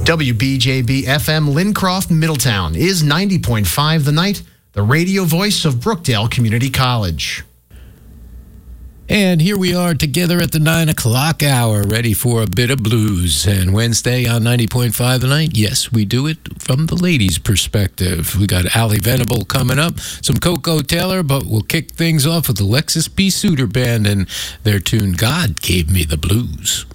WBJB FM Lincroft, Middletown is 90.5 The Night, the radio voice of Brookdale Community College. And here we are together at the 9 o'clock hour, ready for a bit of blues. And Wednesday on 90.5 The Night, yes, we do it from the ladies' perspective. We got Allie Venable coming up, some Coco Taylor, but we'll kick things off with the Lexus P. Suter Band and their tune, God Gave Me the Blues.